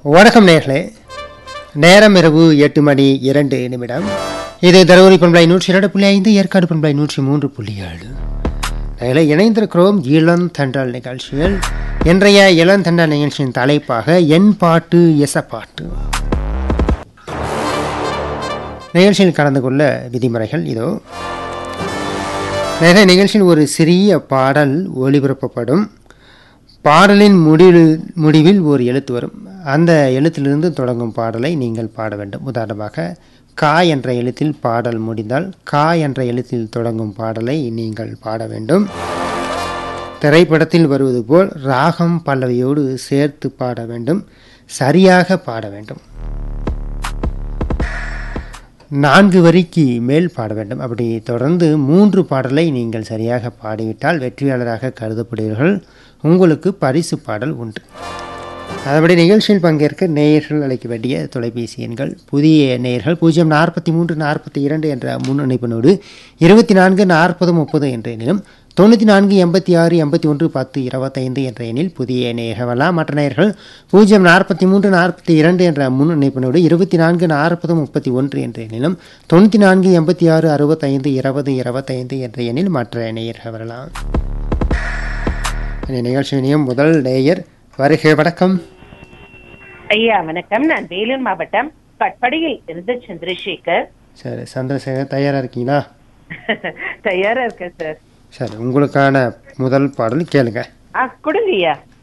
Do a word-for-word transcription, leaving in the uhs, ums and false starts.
வணக்கம் நேர்களே. நேரம் இரவு எட்டு மணி இரண்டு நிமிடம். இது தருமபுரி பண்பலை நூற்றி இரண்டு புள்ளி ஐந்து, ஏற்காடு பண்பலை நூற்றி மூன்று புள்ளி ஏழு. நேர்களை இணைந்திருக்கிறோம் இளந்தண்டல் நிகழ்ச்சியில். இன்றைய இளந்தண்டல் நிகழ்ச்சியின் தலைப்பாக என் பாட்டு எசப்பாட்டு. நிகழ்ச்சியில் கலந்து கொள்ள விதிமுறைகள் இதோ. நிறைய நிகழ்ச்சியில் ஒரு சிறிய பாடல் ஒளிபரப்பப்படும். பாடலின் முடிவில் முடிவில் ஒரு எழுத்து வரும். அந்த எழுத்திலிருந்து தொடங்கும் பாடலை நீங்கள் பாட வேண்டும். உதாரணமாக கா என்ற எழுத்தில் பாடல் முடிந்தால் கா என்ற எழுத்தில் தொடங்கும் பாடலை நீங்கள் பாட வேண்டும். திரைப்படத்தில் வருவது போல் ராகம் பல்லவியோடு சேர்த்து பாட வேண்டும். சரியாக பாட வேண்டும். நான்கு வரிக்கு மேல் பாட வேண்டும். அப்படி தொடர்ந்து மூன்று பாடலை நீங்கள் சரியாக பாடிவிட்டால் வெற்றியாளராக கருதப்படுவீர்கள். உங்களுக்கு பரிசு பாடல் உண்டு. அதபடி நிகழ்ச்சியில் பங்கேற்க நேயர்கள் அழைக்க வேண்டிய தொலைபேசி எண்கள்: புதிய நேயர்கள் பூஜ்ஜியம் நாற்பத்தி மூன்று நாற்பத்தி இரண்டு என்ற முன் இணைப்பினோடு இருபத்தி நான்கு நாற்பது முப்பது என்ற எண்ணிலும், தொண்ணூற்றி நான்கு எண்பத்தி ஆறு எண்பத்தி ஒன்று பத்து இருபத்தைந்து என்ற எண்ணில் புதிய நேயர்கள் வரலாம். மற்ற நேயர்கள் பூஜ்ஜியம் நாற்பத்தி மூன்று நாற்பத்தி இரண்டு என்ற முன் இணைப்பினோடு இருபத்தி நான்கு நாற்பது முப்பத்தி ஒன்று என்ற எண்ணிலும், தொண்ணூற்றி நான்கு எண்பத்தி ஆறு அறுபத்தைந்து இருபது இருபத்தைந்து என்ற எண்ணில் மற்ற நேயர்கள் வரலாம். நிகழ்ச்சியினையும் முதல் நேயர் வருகை. வணக்கம் ஐயா. வணக்கம். நான் வேலூர் மாவட்டம் பட்படியில் இருந்து சந்திரசேகர். சரி சந்திரசேகர், தயாரா இருக்கீங்களா? தயாரா இருக்கேன் சார். சரி, உங்களுக்கான முதல் பாடல் கேளுங்க. ஆ கொடுங்க ஐயா.